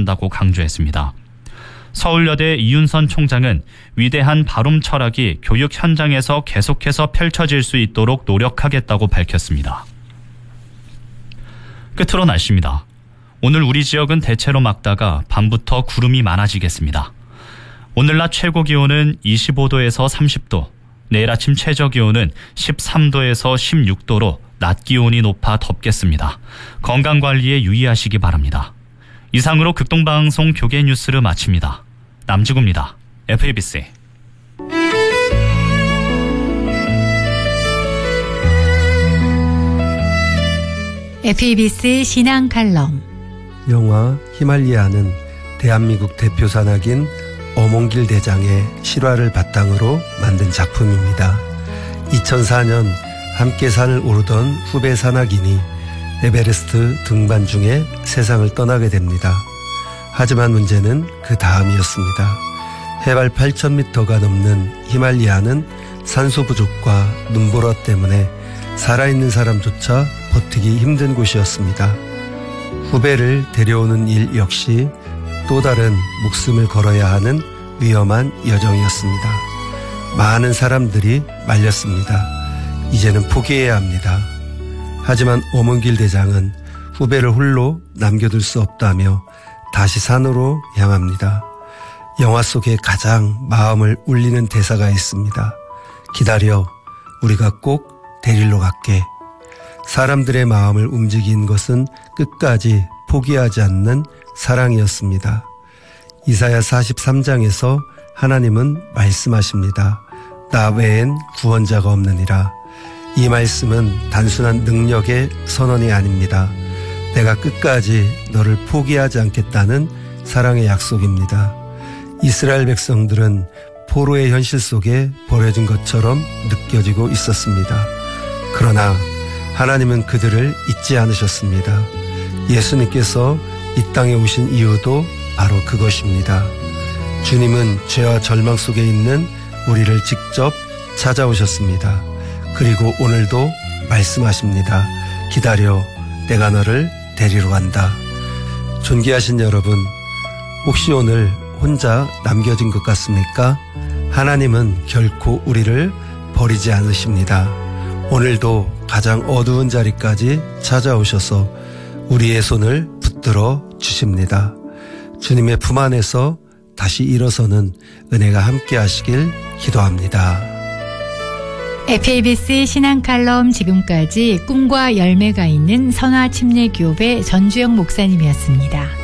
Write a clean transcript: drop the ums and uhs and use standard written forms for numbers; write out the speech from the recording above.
한다고 강조했습니다. 서울여대 이윤선 총장은 위대한 바름 철학이 교육 현장에서 계속해서 펼쳐질 수 있도록 노력하겠다고 밝혔습니다. 끝으로 날씨입니다. 오늘 우리 지역은 대체로 맑다가 밤부터 구름이 많아지겠습니다. 오늘 낮 최고 기온은 25도에서 30도, 내일 아침 최저 기온은 13도에서 16도로 낮 기온이 높아 덥겠습니다. 건강관리에 유의하시기 바랍니다. 이상으로 극동방송 교계 뉴스를 마칩니다. 남지구입니다. FABC. FABC 신앙 칼럼. 영화 히말리아는 대한민국 대표 산악인 어몽길 대장의 실화를 바탕으로 만든 작품입니다. 2004년 함께 산을 오르던 후배 산악인이 에베레스트 등반 중에 세상을 떠나게 됩니다. 하지만 문제는 그 다음이었습니다. 해발 8,000m가 넘는 히말리아는 산소 부족과 눈보라 때문에 살아있는 사람조차 버티기 힘든 곳이었습니다. 후배를 데려오는 일 역시 또 다른 목숨을 걸어야 하는 위험한 여정이었습니다. 많은 사람들이 말렸습니다. 이제는 포기해야 합니다. 하지만 어몽길 대장은 후배를 홀로 남겨둘 수 없다며 다시 산으로 향합니다. 영화 속에 가장 마음을 울리는 대사가 있습니다. 기다려, 우리가 꼭 데리러 갈게. 사람들의 마음을 움직인 것은 끝까지 포기하지 않는 사랑이었습니다. 이사야 43장에서 하나님은 말씀하십니다. 나 외엔 구원자가 없느니라. 이 말씀은 단순한 능력의 선언이 아닙니다. 내가 끝까지 너를 포기하지 않겠다는 사랑의 약속입니다. 이스라엘 백성들은 포로의 현실 속에 버려진 것처럼 느껴지고 있었습니다. 그러나 하나님은 그들을 잊지 않으셨습니다. 예수님께서 이 땅에 오신 이유도 바로 그것입니다. 주님은 죄와 절망 속에 있는 우리를 직접 찾아오셨습니다. 그리고 오늘도 말씀하십니다. 기다려, 내가 너를 데리러 간다. 존귀하신 여러분, 혹시 오늘 혼자 남겨진 것 같습니까? 하나님은 결코 우리를 버리지 않으십니다. 오늘도 가장 어두운 자리까지 찾아오셔서 우리의 손을 붙들어 주십니다. 주님의 품 안에서 다시 일어서는 은혜가 함께 하시길 기도합니다. FABC 신앙 칼럼 지금까지 꿈과 열매가 있는 선화 침례교회 전주영 목사님이었습니다.